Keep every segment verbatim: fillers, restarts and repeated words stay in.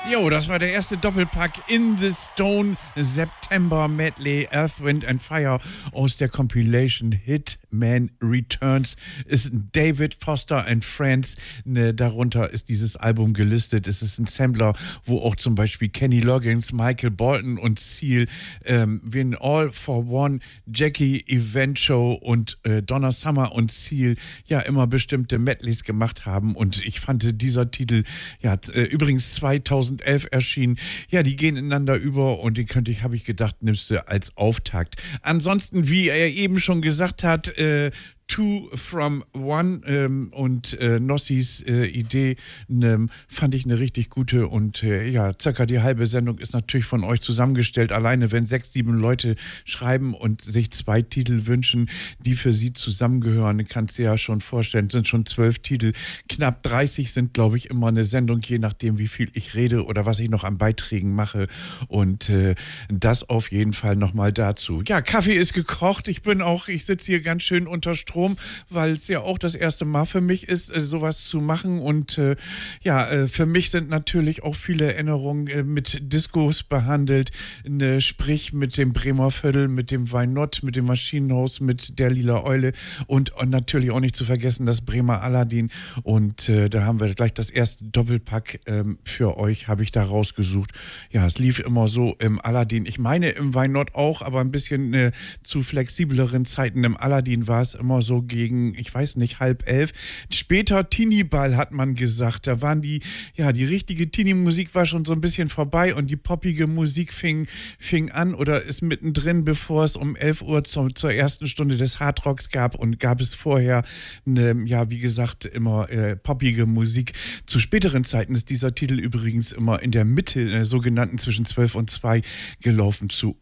Jo, das war der erste Doppelpack in the Stone September Medley Earth, Wind and Fire aus der Compilation Hitman Returns. Ist David Foster and Friends. Ne, darunter ist dieses Album gelistet. Es ist ein Sampler, wo auch zum Beispiel Kenny Loggins, Michael Bolton und Seal, ähm, Win All for One, Jackie Event Show und äh, Donna Summer und Seal ja immer bestimmte Medleys gemacht haben. Und ich fand dieser Titel, ja, äh, übrigens zweitausendelf erschienen. Ja, die gehen ineinander über und den könnte ich, habe ich gedacht, nimmst du als Auftakt. Ansonsten, wie er eben schon gesagt hat, äh, Two from One ähm, und äh, Nossis äh, Idee ne, fand ich eine richtig gute und äh, ja, circa die halbe Sendung ist natürlich von euch zusammengestellt. Alleine wenn sechs, sieben Leute schreiben und sich zwei Titel wünschen, die für sie zusammengehören, kannst du dir ja schon vorstellen, sind schon zwölf Titel. Knapp dreißig sind, glaube ich, immer eine Sendung, je nachdem, wie viel ich rede oder was ich noch an Beiträgen mache. Und äh, das auf jeden Fall nochmal dazu. Ja, Kaffee ist gekocht. Ich bin auch, ich sitze hier ganz schön unter Strom, weil es ja auch das erste Mal für mich ist, äh, sowas zu machen. Und äh, ja, äh, für mich sind natürlich auch viele Erinnerungen äh, mit Diskos behandelt. Ne, sprich mit dem Bremer Viertel, mit dem Why Not, mit dem Maschinenhaus, mit der Lila Eule und, und natürlich auch nicht zu vergessen das Bremer Aladdin. Und äh, da haben wir gleich das erste Doppelpack ähm, für euch, habe ich da rausgesucht. Ja, es lief immer so im Aladdin. Ich meine im Why Not auch, aber ein bisschen äh, zu flexibleren Zeiten. Im Aladdin war es immer so gegen, ich weiß nicht, halb elf. Später Teenie-Ball hat man gesagt. Da waren die, ja, die richtige Teenie-Musik war schon so ein bisschen vorbei und die poppige Musik fing, fing an oder ist mittendrin, bevor es um elf Uhr zum, zur ersten Stunde des Hardrocks gab und gab es vorher eine, ja, wie gesagt, immer äh, poppige Musik. Zu späteren Zeiten ist dieser Titel übrigens immer in der Mitte, in der sogenannten zwischen zwölf und zwei gelaufen zu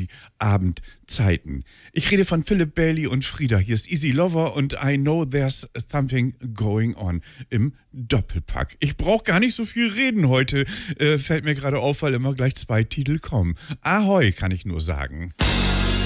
Oldie-Abendzeiten. Ich rede von Philip Bailey und Frieda. Hier ist Easy Lover und I Know There's Something Going On im Doppelpack. Ich brauche gar nicht so viel reden heute, äh, fällt mir gerade auf, weil immer gleich zwei Titel kommen. Ahoi, kann ich nur sagen.